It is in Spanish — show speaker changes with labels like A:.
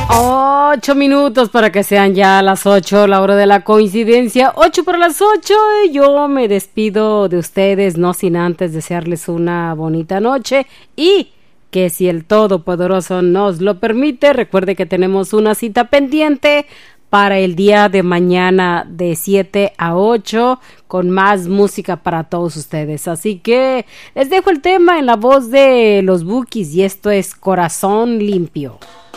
A: 8 minutos para que sean ya las 8, la hora de la coincidencia. 8 para las 8. Y yo me despido de ustedes, no sin antes desearles una bonita noche. Y que si el Todopoderoso nos lo permite, recuerde que tenemos una cita pendiente para el día de mañana de 7 a 8 con más música para todos ustedes. Así que les dejo el tema en la voz de los Bukis y esto es Corazón Limpio.